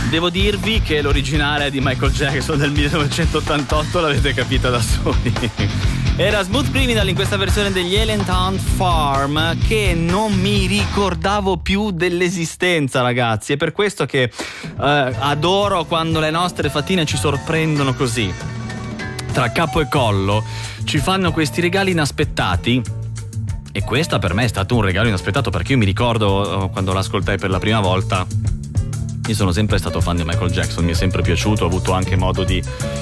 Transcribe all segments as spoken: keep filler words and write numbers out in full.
Devo dirvi che l'originale di Michael Jackson del millenovecentottantotto l'avete capita da soli. Era Smooth Criminal in questa versione degli Allentown Farm, che non mi ricordavo più dell'esistenza, ragazzi. È per questo che eh, adoro quando le nostre fatine ci sorprendono così, tra capo e collo, ci fanno questi regali inaspettati. E questa per me è stato un regalo inaspettato, perché io mi ricordo quando l'ascoltai per la prima volta. Io sono sempre stato fan di Michael Jackson, mi è sempre piaciuto, ho avuto anche modo di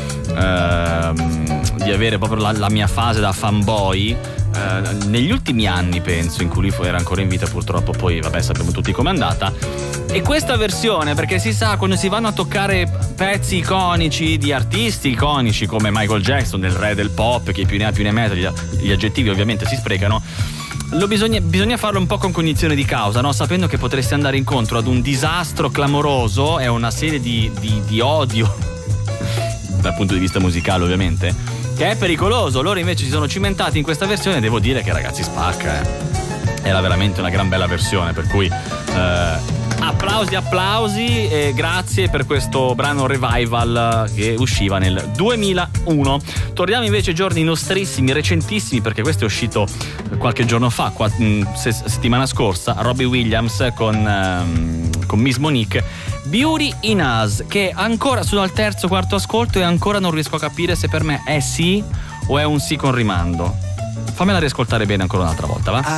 ehm, di avere proprio la, la mia fase da fanboy eh, negli ultimi anni, penso, in cui lui era ancora in vita, purtroppo poi vabbè sappiamo tutti com'è andata. E questa versione, perché si sa, quando si vanno a toccare pezzi iconici di artisti iconici come Michael Jackson, del re del pop, che più ne ha più ne metta, gli, gli aggettivi ovviamente si sprecano, lo bisogna, bisogna farlo un po' con cognizione di causa, no? Sapendo che potresti andare incontro ad un disastro clamoroso e una serie di, di, di odio dal punto di vista musicale, ovviamente, che è pericoloso. Loro invece si sono cimentati in questa versione, devo dire che, ragazzi, spacca, eh. Era veramente una gran bella versione, per cui eh, applausi applausi e grazie per questo brano revival che usciva nel duemilauno. Torniamo invece ai giorni nostrissimi, recentissimi, perché questo è uscito qualche giorno fa, qua, mh, settimana scorsa. Robbie Williams con, um, con Miss Monique, Beauty in Us, che ancora sono al terzo quarto ascolto e ancora non riesco a capire se per me è sì o è un sì con rimando. Fammela riascoltare bene ancora un'altra volta, va?